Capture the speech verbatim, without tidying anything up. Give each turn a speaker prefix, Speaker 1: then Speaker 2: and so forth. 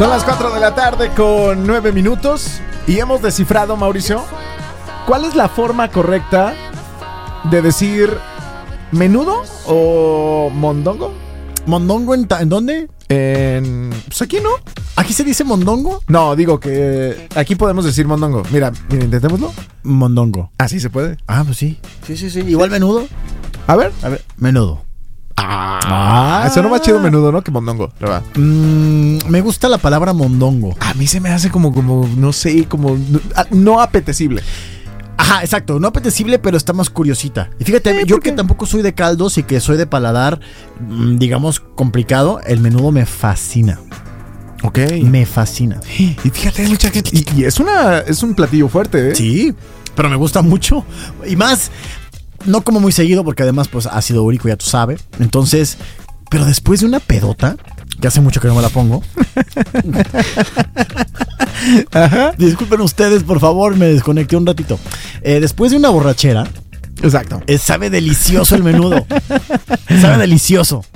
Speaker 1: Son las cuatro de la tarde con nueve minutos y hemos descifrado, Mauricio, ¿cuál es la forma correcta de decir menudo o mondongo?
Speaker 2: ¿Mondongo en, ta- ¿en dónde?
Speaker 1: En... Pues aquí, ¿no?
Speaker 2: ¿Aquí se dice mondongo?
Speaker 1: No, digo que aquí podemos decir mondongo. Mira, mira, intentémoslo.
Speaker 2: Mondongo.
Speaker 1: Ah, sí se puede.
Speaker 2: Ah, pues sí. Sí, sí, sí. Igual menudo.
Speaker 1: A ver.
Speaker 2: A ver, menudo.
Speaker 1: Ah, eso no más chido menudo, ¿no? Que mondongo. ¿Verdad?
Speaker 2: Mm, me gusta la palabra mondongo.
Speaker 1: A mí se me hace como, como, no sé, como no apetecible.
Speaker 2: Ajá, exacto, no apetecible, pero está más curiosita. Y fíjate,
Speaker 1: Sí,
Speaker 2: yo
Speaker 1: ¿por qué?
Speaker 2: que tampoco soy de caldos y que soy de paladar, mm, digamos, complicado, el menudo me fascina.
Speaker 1: Ok.
Speaker 2: Me fascina.
Speaker 1: Y fíjate, hay mucha gente. Y, y es una, es un platillo fuerte, ¿eh?
Speaker 2: Sí, pero me gusta mucho. Y más, no como muy seguido, porque además, pues, ácido úrico, ya tú sabes. Entonces, pero después de una pedota, que hace mucho que no me la pongo. Ajá. Disculpen ustedes, por favor, me desconecté un ratito. Eh, después de una borrachera,
Speaker 1: Exacto.
Speaker 2: eh, sabe delicioso el menudo. Sabe delicioso.